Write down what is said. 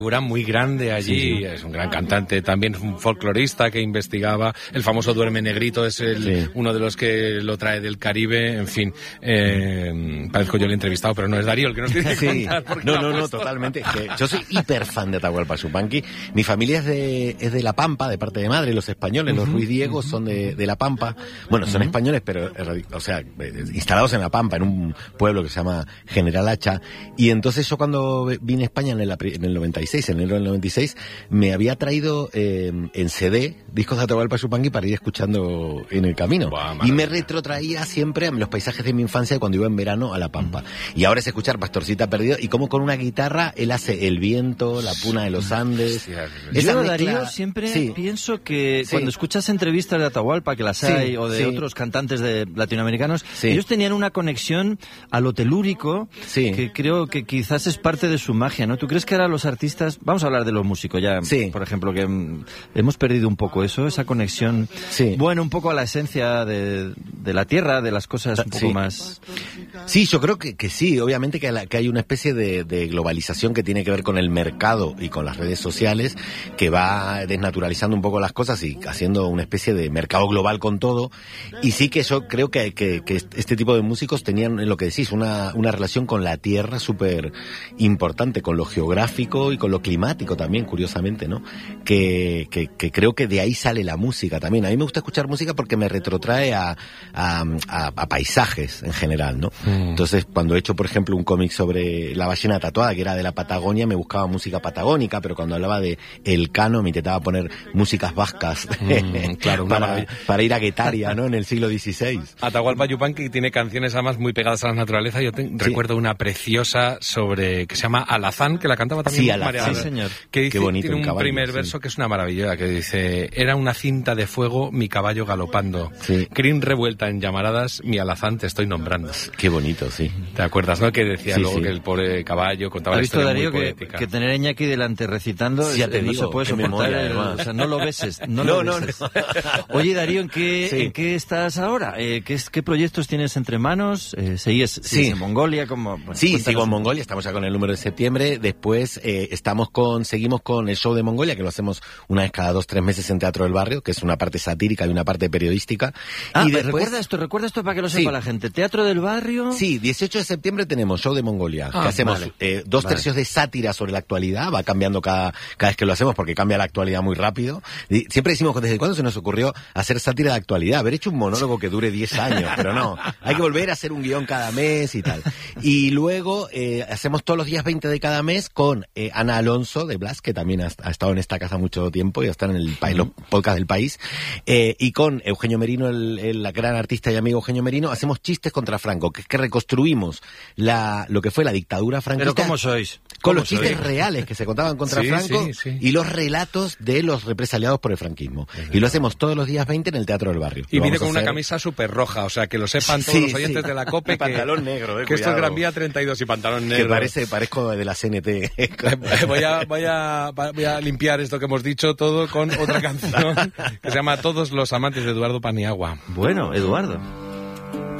figura muy grande allí, sí. Es un gran cantante, también un folclorista que investigaba, el famoso Duerme Negrito es uno de los que lo trae del Caribe, en fin, parezco yo el entrevistado, pero no es Darío el que nos tiene que contar. No, totalmente. Yo soy hiper fan de Atahualpa Yupanqui, mi familia es de La Pampa, de parte de madre, los españoles, los Ruiz Diego son de La Pampa, bueno, son españoles, pero, o sea, instalados en La Pampa, en un pueblo que se llama General Hacha, y entonces yo cuando vine a España en el 96, en enero del 96, me había traído en CD discos de Atahualpa Yupanqui para ir escuchando en el camino. Wow, y me retrotraía siempre a los paisajes de mi infancia cuando iba en verano a La Pampa. Y ahora es escuchar Pastorcita Perdido y como con una guitarra él hace El Viento, La Puna de los Andes. Yo, Darío, siempre pienso que cuando escuchas entrevistas de Atahualpa, que las hay, o de otros cantantes de latinoamericanos, ellos tenían una conexión a lo telúrico que creo que quizás es parte de su magia, ¿no? ¿Tú crees que ahora los artistas, vamos a hablar de los músicos ya, por ejemplo, que hemos perdido un poco eso, esa conexión, bueno, un poco a la esencia de la tierra, de las cosas un poco más... Sí, yo creo que sí, obviamente que hay una especie de globalización que tiene que ver con el mercado y con las redes sociales, que va desnaturalizando un poco las cosas y haciendo una especie de mercado global con todo, y sí que yo creo que este tipo de músicos tenían, en lo que decís, una relación con la tierra súper importante, con lo geográfico y con lo climático también, curiosamente, ¿no? Que creo que de ahí sale la música también. A mí me gusta escuchar música porque me retrotrae a paisajes en general, ¿no? Entonces, cuando he hecho, por ejemplo, un cómic sobre la ballena tatuada, que era de la Patagonia, me buscaba música patagónica, pero cuando hablaba de Elcano me intentaba poner músicas vascas claro, para ir a Guetaria, ¿no? En el siglo XVI. Atahualpa Yupanqui tiene canciones además muy pegadas a la naturaleza. Yo recuerdo una preciosa que se llama Alazán, que la cantaba también María Alazán, sí, señor. Que dice, qué bonito, tiene un primer verso que es una maravilla, que dice: era una cinta de fuego mi caballo galopando, crin revuelta en llamaradas, mi alazán te estoy nombrando. Qué bonito, sí. ¿Te acuerdas, no? Que decía luego que el pobre caballo contaba la historia Darío, muy poética. Que tener a Iñaki delante recitando ya te digo, no se puede soportar, o sea, no lo beses. No. Oye, Darío, ¿en qué estás ahora? ¿Qué proyectos tienes entre manos? ¿Sigues en Mongolia? Sigo en Mongolia, estamos ya con el número de septiembre. Después seguimos con el show de Mongolia, que lo hacemos una vez cada 2-3 meses en Teatro del Barrio, que es una parte satírica y una parte periodística. Y después... recuerda esto para que lo sepa la gente. Teatro del Barrio... Sí, 18 de septiembre tenemos show de Mongolia, que hacemos 2 tercios de sátira sobre la actualidad, va cambiando cada vez que lo hacemos porque cambia la actualidad muy rápido. Y siempre decimos, ¿desde cuándo se nos ocurrió hacer sátira de actualidad? Haber hecho un monólogo que dure 10 años, pero no, hay que volver a hacer un guión cada mes y tal. Y luego hacemos todos los días 20 de cada mes con Ana Alonso de Blas, que también ha estado en esta casa mucho tiempo y está en los podcasts del País, y con Eugenio Merino, el gran artista y amigo Eugenio Merino, hacemos chistes contra Franco, que es que reconstruimos lo que fue la dictadura franquista. ¿Pero cómo sois? Con los chistes reales que se contaban contra Franco y los relatos de los represaliados por el franquismo. Y lo hacemos todos los días 20 en el Teatro del Barrio. Y viene con una camisa súper roja, o sea, que lo sepan todos los oyentes de la COPE. Pantalón negro, que esto es Gran Vía 32 y pantalón negro. Que parezco de la CNT. Voy a limpiar esto que hemos dicho todo con otra canción que se llama Todos los amantes de Eduardo Paniagua. Bueno, Eduardo.